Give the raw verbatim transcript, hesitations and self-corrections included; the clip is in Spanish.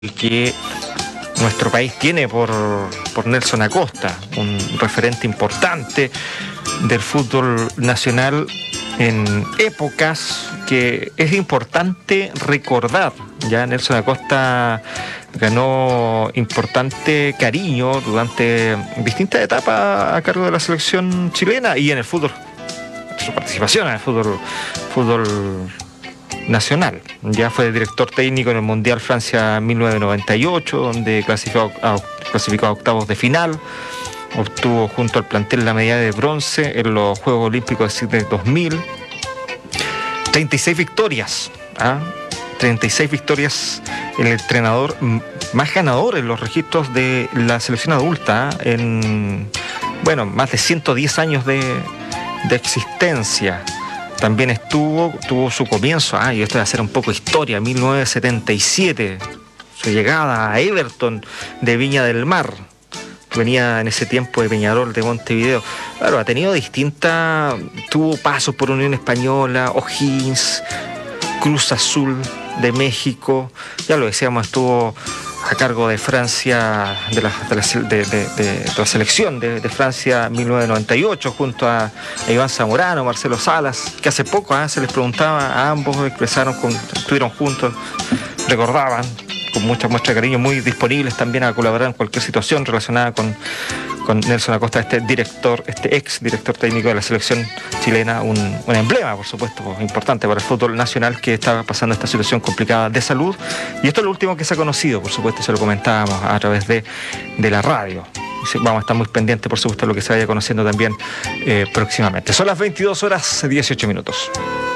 que nuestro país tiene por, por Nelson Acosta, un referente importante del fútbol nacional en épocas que es importante recordar. Ya Nelson Acosta ganó importante cariño durante distintas etapas a cargo de la selección chilena y en el fútbol, su participación en el fútbol, fútbol nacional. Ya fue director técnico en el Mundial Francia mil novecientos noventa y ocho, donde clasificó a, clasificó a octavos de final. Obtuvo junto al plantel la medalla de bronce en los Juegos Olímpicos de Sydney dos mil. treinta y seis victorias. ¿ah? treinta y seis victorias, el entrenador más ganador en los registros de la selección adulta, ¿ah? en bueno, más de ciento diez años de, de existencia. También estuvo, tuvo su comienzo, ah, y esto va a ser un poco historia, mil novecientos setenta y siete, su llegada a Everton de Viña del Mar. Venía en ese tiempo de Peñarol de Montevideo. Claro, ha tenido distintas, tuvo pasos por Unión Española, O'Higgins, Cruz Azul de México, ya lo decíamos, estuvo a cargo de Francia, de la, de la, de, de, de la selección de, de Francia mil novecientos noventa y ocho, junto a, a Iván Zamorano, Marcelo Salas, que hace poco ¿eh? se les preguntaba a ambos, expresaron, con, estuvieron juntos, recordaban con mucha muestra de cariño, muy disponibles también a colaborar en cualquier situación relacionada con, con Nelson Acosta, este director, este ex director técnico de la selección chilena, un, un emblema, por supuesto, pues, importante para el fútbol nacional, que estaba pasando esta situación complicada de salud. Y esto es lo último que se ha conocido, por supuesto, se lo comentábamos a través de, de la radio. Vamos a estar muy pendientes, por supuesto, de lo que se vaya conociendo también eh, próximamente. Son las veintidós horas dieciocho minutos.